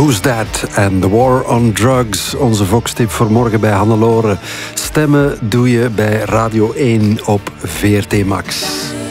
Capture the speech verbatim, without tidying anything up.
Who's That? En The War on Drugs. Onze Vox-tip voor morgen bij Hannelore. Stemmen doe je bij Radio één op V R T Max.